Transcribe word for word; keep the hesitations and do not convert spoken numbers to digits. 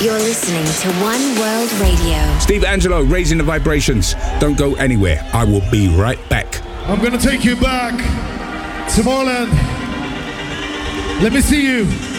You're listening to One World Radio. Steve Angelo, raising the vibrations. Don't go anywhere. I will be right back. I'm gonna take you back to Moreland. Let me see you.